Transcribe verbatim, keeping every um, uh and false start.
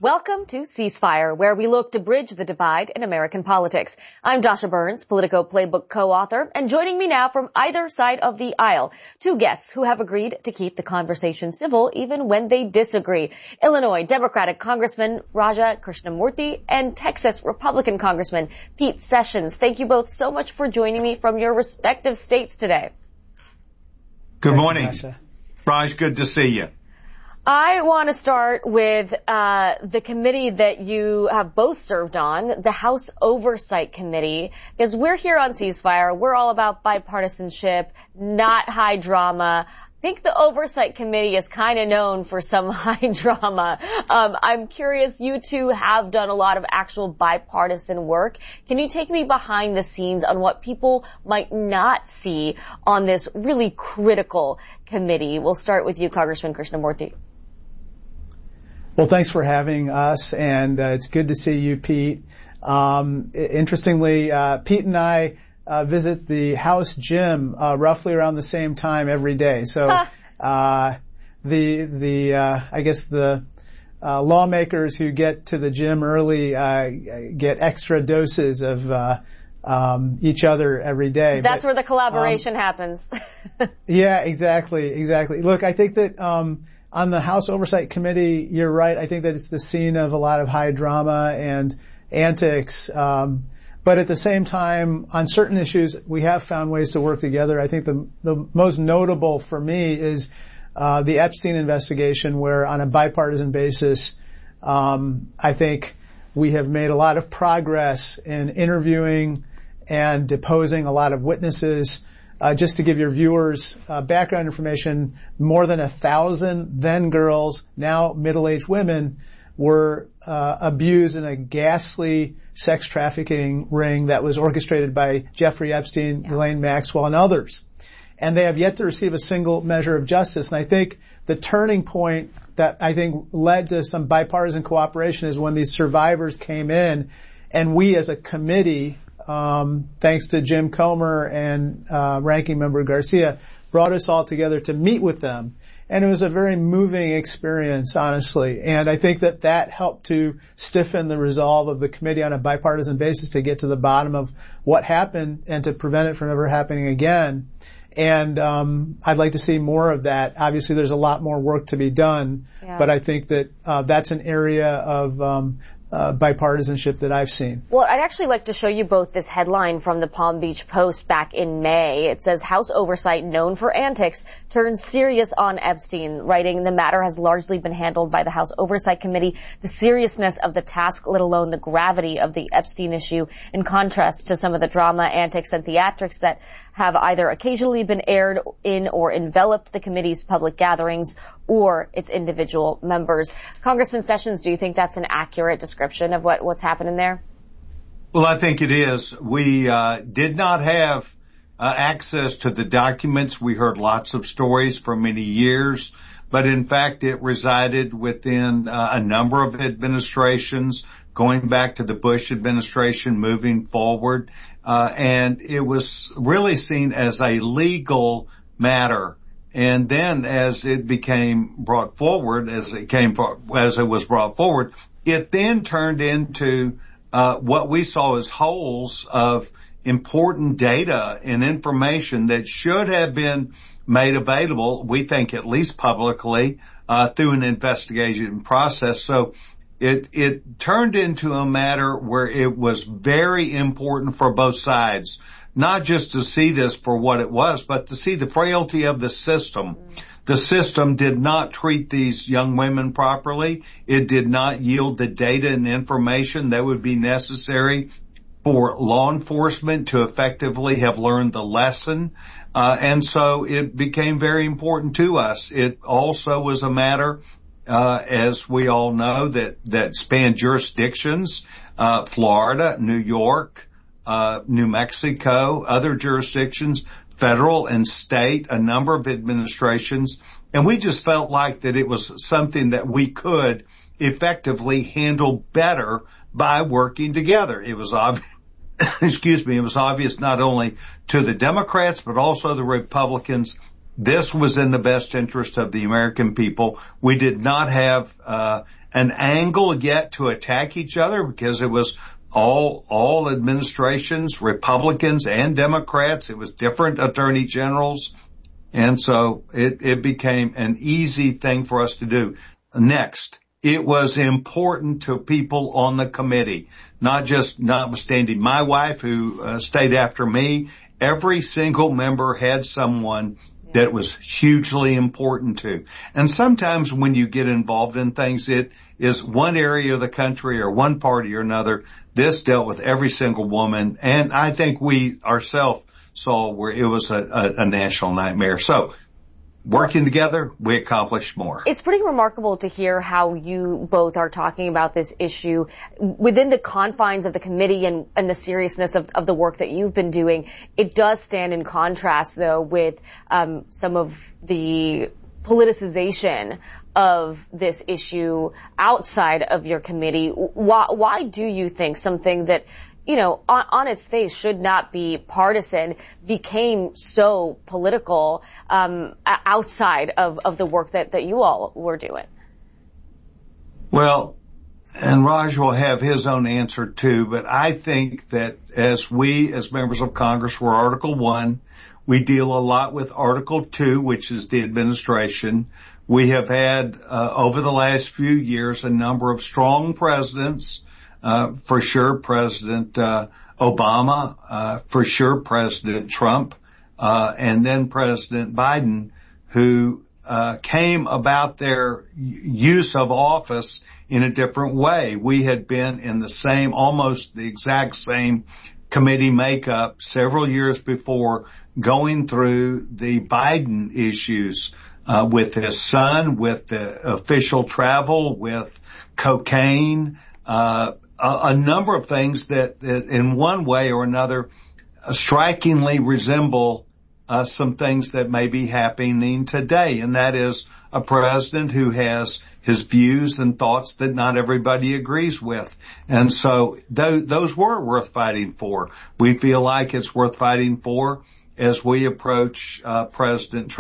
Welcome to Ceasefire, where we look to bridge the divide in American politics. I'm Dasha Burns, Politico Playbook co-author, and joining me now from either side of the aisle, two guests who have agreed to keep the conversation civil even when they disagree. Illinois Democratic Congressman Raja Krishnamoorthi and Texas Republican Congressman Pete Sessions. Thank you both so much for joining me from your respective states today. Good morning. Raj, good to see you. I want to start with uh the committee that you have both served on, the House Oversight Committee, because we're here on Ceasefire. We're all about bipartisanship, not high drama. I think the Oversight Committee is kind of known for some high drama. Um, I'm curious, you two have done a lot of actual bipartisan work. Can you take me behind the scenes on what people might not see on this really critical committee? We'll start with you, Congressman Krishnamoorthi. Well, thanks for having us, and uh, it's good to see you, Pete. Um, interestingly, uh, Pete and I uh, visit the House gym uh, roughly around the same time every day. So, uh, the the uh, I guess the uh, lawmakers who get to the gym early uh, get extra doses of uh, um, each other every day. That's but, where the collaboration um, happens. Yeah, exactly, exactly. Look, I think that. Um, On the House Oversight Committee, you're right. I think that it's the scene of a lot of high drama and antics. Um, but at the same time, on certain issues, we have found ways to work together. I think the, the most notable for me is uh, the Epstein investigation, where on a bipartisan basis, um, I think we have made a lot of progress in interviewing and deposing a lot of witnesses. Uh, just to give your viewers uh, background information, more than a thousand then girls, now middle-aged women, were uh, abused in a ghastly sex trafficking ring that was orchestrated by Jeffrey Epstein, yeah. Ghislaine Maxwell, and others. And they have yet to receive a single measure of justice. And I think the turning point that I think led to some bipartisan cooperation is when these survivors came in, and we as a committee, Um, thanks to Jim Comer and uh, Ranking Member Garcia, brought us all together to meet with them. And it was a very moving experience, honestly. And I think that that helped to stiffen the resolve of the committee on a bipartisan basis to get to the bottom of what happened and to prevent it from ever happening again. And um, I'd like to see more of that. Obviously, there's a lot more work to be done, yeah. but I think that uh, that's an area of um, Uh, bipartisanship that I've seen. Well, I'd actually like to show you both this headline from the Palm Beach Post back in May. It says, House Oversight known for antics turns serious on Epstein, writing, the matter has largely been handled by the House Oversight Committee. The seriousness of the task, let alone the gravity of the Epstein issue, in contrast to some of the drama, antics, and theatrics that have either occasionally been aired in or enveloped the committee's public gatherings or its individual members. Congressman Sessions, do you think that's an accurate description of what, what's happening there? Well, I think it is. We uh, did not have uh, access to the documents. We heard lots of stories for many years, but in fact it resided within uh, a number of administrations, going back to the Bush administration, moving forward. Uh, and it was really seen as a legal matter. And then as it became brought forward, as it came, for, as it was brought forward, it then turned into, uh, what we saw as holes of important data and information that should have been made available, we think at least publicly, uh, through an investigation process. So It, it turned into a matter where it was very important for both sides, not just to see this for what it was, but to see the frailty of the system. The system did not treat these young women properly. It did not yield the data and information that would be necessary for law enforcement to effectively have learned the lesson. Uh, and so it became very important to us. It also was a matter Uh, as we all know, that, that span jurisdictions, uh, Florida, New York, uh, New Mexico, other jurisdictions, federal and state, a number of administrations. And we just felt like that it was something that we could effectively handle better by working together. It was obvious, excuse me, it was obvious not only to the Democrats, but also the Republicans this was in the best interest of the American people. We did not have uh an angle yet to attack each other because it was all all administrations, Republicans and Democrats. It was different attorney generals. And so it, it became an easy thing for us to do. Next, it was important to people on the committee, not just notwithstanding my wife who uh, stayed after me. Every single member had someone that was hugely important to. And sometimes when you get involved in things, it is one area of the country or one party or another. This dealt with every single woman. And I think we ourselves saw where it was a, a, a national nightmare. So working together, we accomplished more. It's pretty remarkable to hear how you both are talking about this issue within the confines of the committee and, and the seriousness of, of the work that you've been doing. It does stand in contrast, though, with um, some of the politicization of this issue outside of your committee. Why, why do you think something that, you know, on, on its face should not be partisan became so political um, outside of, of the work that, that you all were doing? Well, and Raj will have his own answer too, but I think that as we, as members of Congress, were Article One, we deal a lot with Article Two, which is the administration. We have had, uh, over the last few years, a number of strong presidents. Uh, for sure, President, uh, Obama, uh, for sure, President Trump, uh, and then President Biden, who, uh, came about their use of office in a different way. We had been in the same, almost the exact same committee makeup several years before, going through the Biden issues, uh, with his son, with the official travel, with cocaine, uh, a, a number of things that, that in one way or another uh, strikingly resemble uh, some things that may be happening today. And that is a president who has his views and thoughts that not everybody agrees with. And so th- those were worth fighting for. We feel like it's worth fighting for as we approach uh, President Trump.